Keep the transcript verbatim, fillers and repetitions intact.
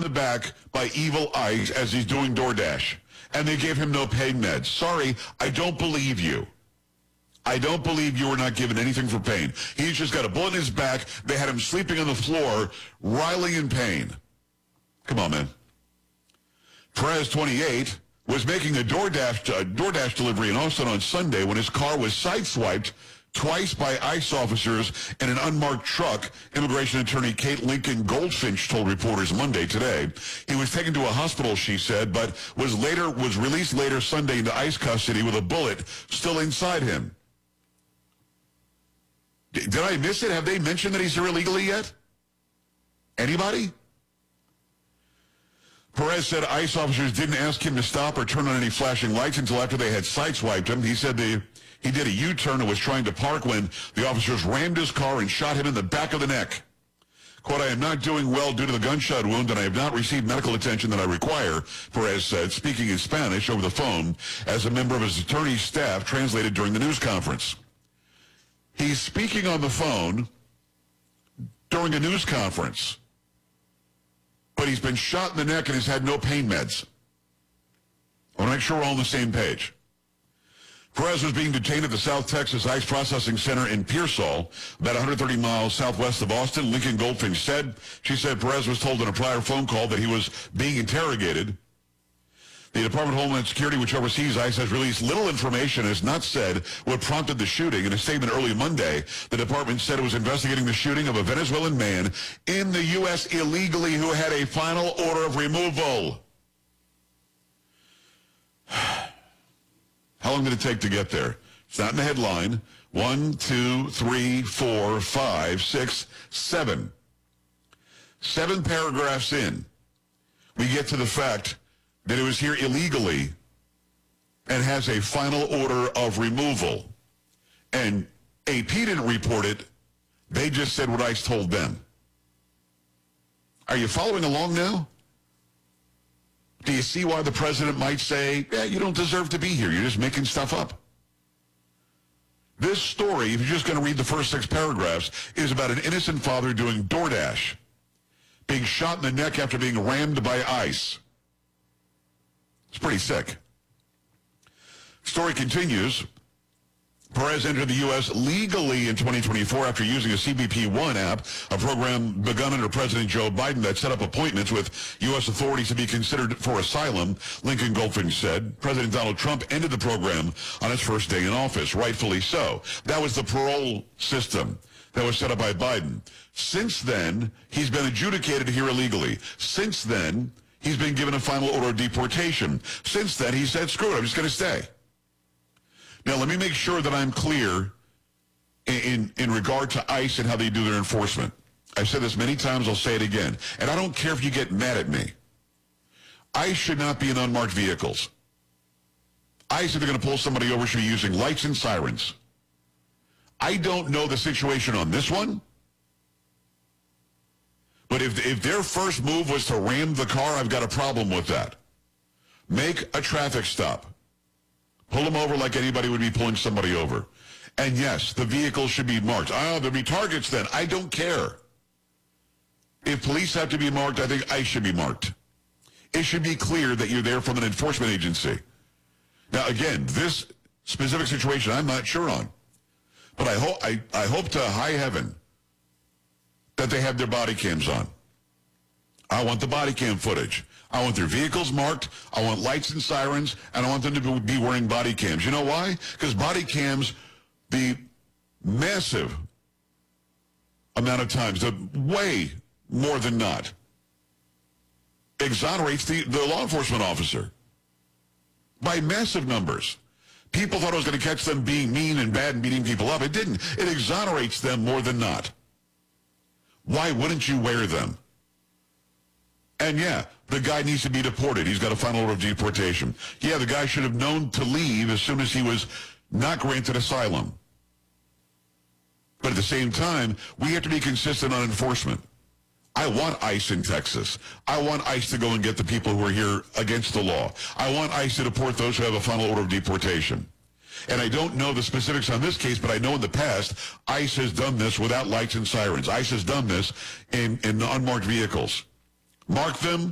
in the back by evil ICE as he's doing DoorDash. And they gave him no pain meds. Sorry, I don't believe you. I don't believe you were not given anything for pain. He's just got a bullet in his back. They had him sleeping on the floor, writhing in pain. Come on, man. Perez, twenty-eight, was making a DoorDash, uh, DoorDash delivery in Austin on Sunday when his car was sideswiped twice by ICE officers in an unmarked truck, immigration attorney Kate Lincoln Goldfinch told reporters Monday today. He was taken to a hospital, she said, but was later was released later Sunday into ICE custody with a bullet still inside him. D- did I miss it? Have they mentioned that he's here illegally yet? Anybody? Perez said ICE officers didn't ask him to stop or turn on any flashing lights until after they had sideswiped him. He said they He did a U-turn and was trying to park when the officers rammed his car and shot him in the back of the neck. Quote, I am not doing well due to the gunshot wound and I have not received medical attention that I require, Perez said, speaking in Spanish over the phone as a member of his attorney's staff translated during the news conference. He's speaking on the phone during a news conference, but he's been shot in the neck and has had no pain meds. I want to make sure we're all on the same page. Perez was being detained at the South Texas ICE Processing Center in Pearsall, about one hundred thirty miles southwest of Austin. Lincoln Goldfinch said, she said Perez was told in a prior phone call that he was being interrogated. The Department of Homeland Security, which oversees ICE, has released little information and has not said what prompted the shooting. In a statement early Monday, the department said it was investigating the shooting of a Venezuelan man in the U S illegally who had a final order of removal. How long did it take to get there? It's not in the headline. One, two, three, four, five, six, seven. Seven paragraphs in, we get to the fact that it was here illegally and has a final order of removal. And A P didn't report it. They just said what ICE told them. Are you following along now? Do you see why the president might say, yeah, you don't deserve to be here. You're just making stuff up. This story, if you're just going to read the first six paragraphs, is about an innocent father doing DoorDash, being shot in the neck after being rammed by ICE. It's pretty sick. Story continues. Perez entered the U S legally in twenty twenty-four after using a C B P one app, a program begun under President Joe Biden that set up appointments with U S authorities to be considered for asylum, Lincoln Goldfinch said. President Donald Trump ended the program on his first day in office, rightfully so. That was the parole system that was set up by Biden. Since then, he's been adjudicated here illegally. Since then, he's been given a final order of deportation. Since then, he said, screw it, I'm just going to stay. Now, let me make sure that I'm clear in, in, in regard to ICE and how they do their enforcement. I've said this many times, I'll say it again. And I don't care if you get mad at me. ICE should not be in unmarked vehicles. ICE, if they're going to pull somebody over, should be using lights and sirens. I don't know the situation on this one. But if, if their first move was to ram the car, I've got a problem with that. Make a traffic stop. Pull them over like anybody would be pulling somebody over. And yes, the vehicle should be marked. Oh, there'll be targets then. I don't care. If police have to be marked, I think ICE should be marked. It should be clear that you're there from an enforcement agency. Now, again, this specific situation I'm not sure on. But I, ho- I, I hope to high heaven that they have their body cams on. I want the body cam footage. I want their vehicles marked, I want lights and sirens, and I want them to be wearing body cams. You know why? Because body cams, the massive amount of times, the way more than not, exonerates the, the law enforcement officer by massive numbers. People thought it was going to catch them being mean and bad and beating people up. It didn't. It exonerates them more than not. Why wouldn't you wear them? And yeah, the guy needs to be deported. He's got a final order of deportation. Yeah, the guy should have known to leave as soon as he was not granted asylum. But at the same time, we have to be consistent on enforcement. I want ICE in Texas. I want ICE to go and get the people who are here against the law. I want ICE to deport those who have a final order of deportation. And I don't know the specifics on this case, but I know in the past, ICE has done this without lights and sirens. ICE has done this in, in unmarked vehicles. Mark them,